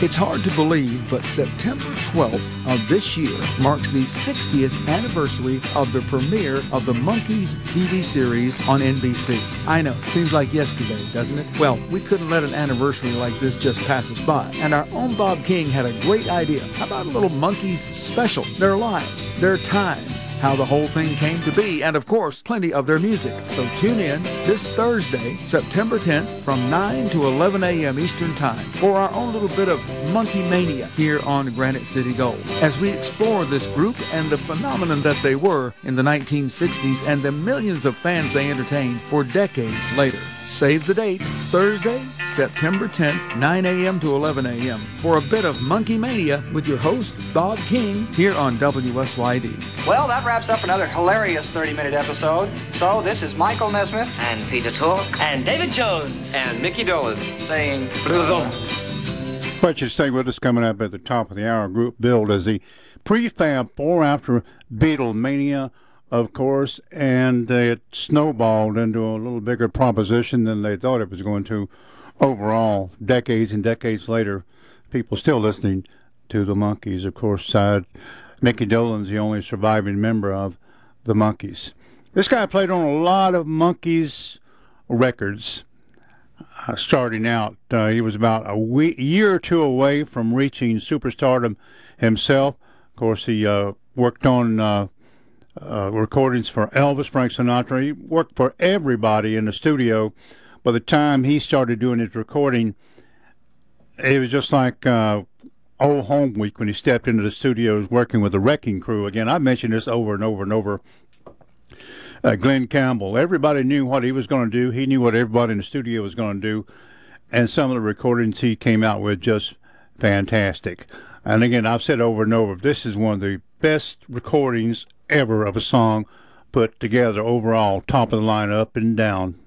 It's hard to believe, but September 12th of this year marks the 60th anniversary of the premiere of the Monkees TV series on NBC. I know, seems like yesterday, doesn't it? Well, we couldn't let an anniversary like this just pass us by, and our own Bob King had a great idea. How about a little Monkees special? Their lives, their times, how the whole thing came to be, and of course, plenty of their music. So tune in this Thursday, September 10th, from 9 to 11 a.m. Eastern Time for our own little bit of Monkey Mania here on Granite City Gold, as we explore this group and the phenomenon that they were in the 1960s and the millions of fans they entertained for decades later. Save the date, Thursday, September 10th, 9 a.m. to 11 a.m. for a bit of Monkey Mania with your host, Bob King, here on WSYD. Well, that wraps up another hilarious 30-minute episode. So this is Michael Nesmith. And Peter Tork. And David Jones. And Mickey Dolenz. Saying... But you stay with us. Coming up at the top of the hour, group build as the Prefab Four after Beatlemania, of course, and it snowballed into a little bigger proposition than they thought it was going to overall. Decades and decades later, people still listening to the Monkees. Of course, Mickey Dolenz, the only surviving member of the Monkees. This guy played on a lot of Monkees records. Starting out, he was about a year or two away from reaching superstardom himself. Of course, he worked on recordings for Elvis, Frank Sinatra. He worked for everybody in the studio. By the time he started doing his recording, it was just like old home week when he stepped into the studios working with the Wrecking Crew. Again, I've mentioned this over and over and over. Glenn Campbell, everybody knew what he was going to do. He knew what everybody in the studio was going to do. And some of the recordings he came out with just fantastic. And again, I've said over and over, this is one of the best recordings ever of a song put together overall, top of the line, up and down.